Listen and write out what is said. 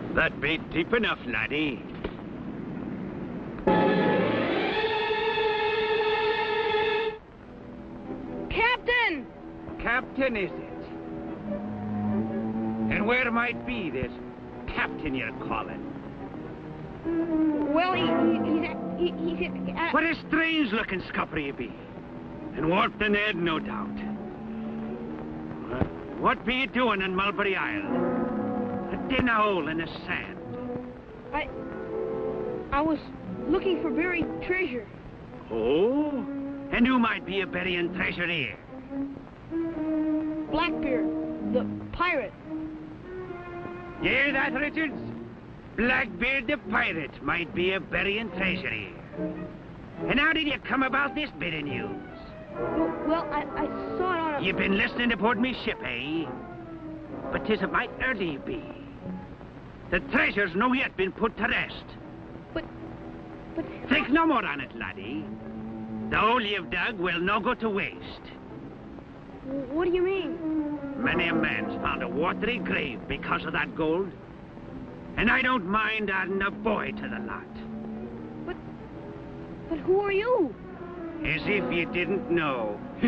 That be deep enough, laddie. Captain! Captain, is it? And where might be this captain you're calling? Well, he's What a strange-looking scupper you be. And warped in Ned, no doubt. What be you doing in Mulberry Isle? A dinner hole in the sand. I was looking for buried treasure. Oh? And who might be a burying treasure here? Blackbeard, the pirate. You hear that, Richards? Blackbeard the pirate might be a burying treasure here. And how did you come about this bit of news? Well, I saw it on a... You've been listening aboard me ship, eh? But 'tis a mite early, you be. The treasure's no yet been put to rest. But... Think no more on it, laddie. The hole you've dug will no go to waste. What do you mean? Many a man's found a watery grave because of that gold. And I don't mind adding a boy to the lot. But who are you? As if you didn't know.